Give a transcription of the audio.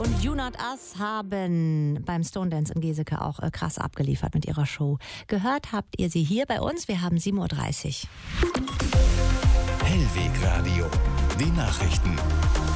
und You Not Us haben beim Stone Dance in Geseke auch krass abgeliefert mit ihrer Show. Gehört habt ihr sie hier bei uns? Wir haben 7:30 Uhr. Hellweg Radio. Die Nachrichten.